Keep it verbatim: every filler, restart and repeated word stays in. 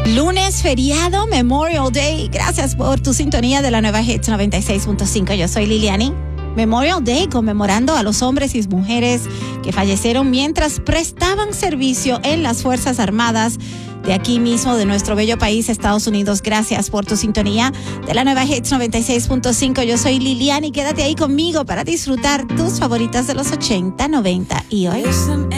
Lunes, feriado, Memorial Day. Gracias por tu sintonía de la nueva Hits noventa y seis punto cinco. Yo soy Liliani. Memorial Day, conmemorando a los hombres y mujeres que fallecieron mientras prestaban servicio en las Fuerzas Armadas de aquí mismo, de nuestro bello país, Estados Unidos. Gracias por tu sintonía de la nueva Hits noventa y seis punto cinco. Yo soy Liliani. Quédate ahí conmigo para disfrutar tus favoritas de los ochenta, noventa y hoy.